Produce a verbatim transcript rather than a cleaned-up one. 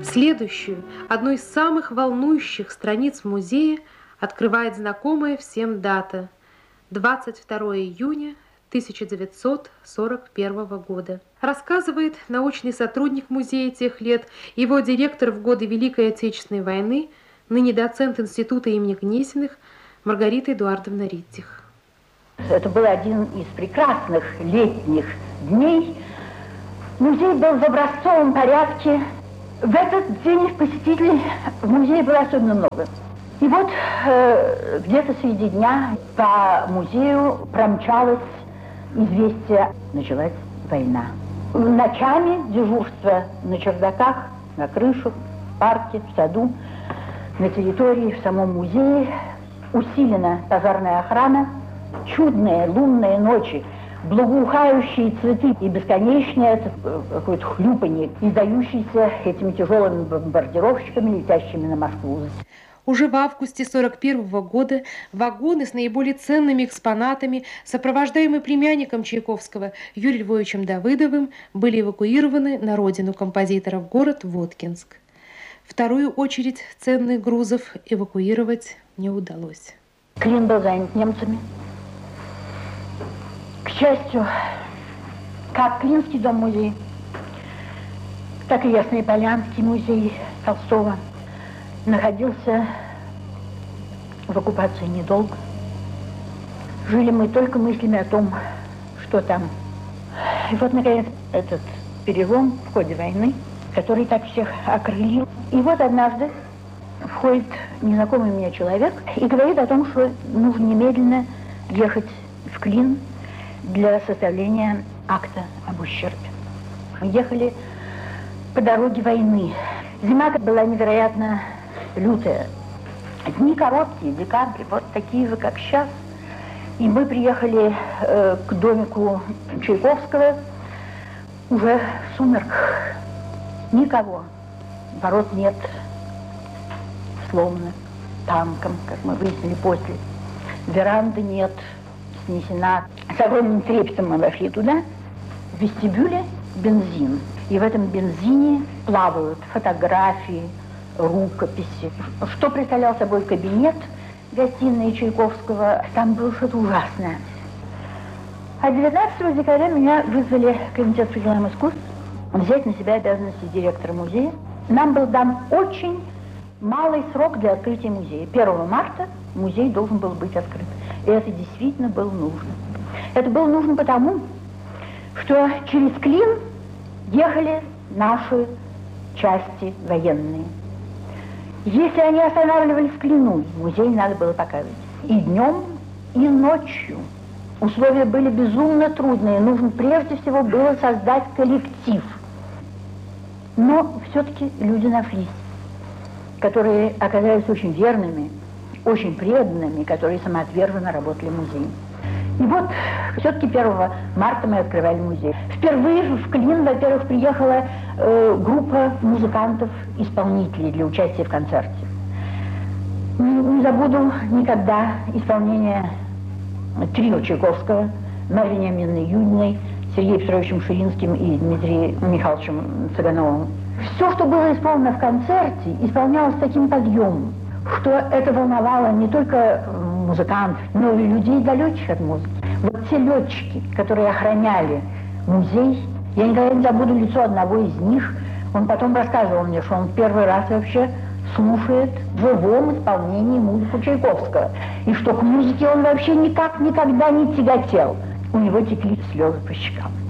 Следующую, одну из самых волнующих страниц музея, открывает знакомая всем дата – двадцать второе июня тысяча девятьсот сорок первого года. Рассказывает научный сотрудник музея тех лет, его директор в годы Великой Отечественной войны, ныне доцент института имени Гнесиных Маргарита Эдуардовна Риттих. Это был один из прекрасных летних дней. Музей был в образцовом порядке. В этот день посетителей в музее было особенно много. И вот э, где-то среди дня по музею промчалось известие: началась война. Ночами дежурство на чердаках, на крышах, в парке, в саду, на территории, в самом музее. Усилена пожарная охрана. Чудные лунные ночи, благоухающие цветы и бесконечное это какое-то хлюпанье, издающееся этими тяжелыми бомбардировщиками, летящими на Москву. Уже в августе сорок первого года вагоны с наиболее ценными экспонатами, сопровождаемые племянником Чайковского Юрием Львовичем Давыдовым, были эвакуированы на родину композитора в город Воткинск. Вторую очередь ценных грузов эвакуировать не удалось. Клин был занят немцами. К счастью, как Клинский дом-музей, так и Ясный Полянский музей Толстого находился в оккупации недолго. Жили мы только мыслями о том, что там. И вот, наконец, этот перелом в ходе войны, который так всех окрылил. И вот однажды входит незнакомый мне человек и говорит о том, что нужно немедленно ехать в Клин для составления акта об ущербе. Мы ехали по дороге войны. Зима была невероятно лютая. Дни короткие, декабрь, вот такие же, как сейчас. И мы приехали э, к домику Чайковского уже в сумерках. Никого. Ворот нет. Сломано танком, как мы выяснили после. Веранды нет, снесена. С огромным трепетом мы вошли туда. В вестибюле бензин. И в этом бензине плавают фотографии, рукописи. Что представлял собой кабинет гостиной Чайковского, там было что-то ужасное. А девятнадцатого декабря меня вызвали в комитет по делам искусств взять на себя обязанности директора музея. Нам был дан очень малый срок для открытия музея. первого марта музей должен был быть открыт. И это действительно было нужно. Это было нужно потому, что через Клин ехали наши части военные. Если они останавливались в Клину, музей надо было показывать. И днем, и ночью. Условия были безумно трудные. Нужно прежде всего было создать коллектив. Но все-таки люди нашлись, которые оказались очень верными, очень преданными, которые самоотверженно работали в музее. И вот все-таки первого марта мы открывали музей. Впервые в Клин, во-первых, приехала э, группа музыкантов-исполнителей для участия в концерте. Не, не забуду никогда исполнение трио Чайковского, Марьей Вениаминовной Юдиной, Сергеем Петровичем Ширинским и Дмитрием Михайловичем Цыгановым. Все, что было исполнено в концерте, исполнялось таким подъемом, что это волновало не только музыкантов, но и людей, далеких от музыки. Вот те летчики, которые охраняли музей, я никогда не забуду лицо одного из них. Он потом рассказывал мне, что он первый раз вообще слушает в живом исполнении музыку Чайковского. И что к музыке он вообще никак никогда не тяготел. У него текли слезы по щекам.